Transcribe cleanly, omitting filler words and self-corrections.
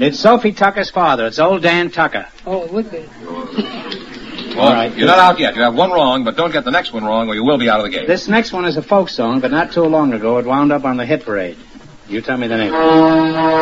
It's Sophie Tucker's father. It's old Dan Tucker. Oh, it would be. Well, all right. You're not out yet. You have one wrong, but don't get the next one wrong or you will be out of the game. This next one is a folk song, but not too long ago it wound up on the hit parade. You tell me the name.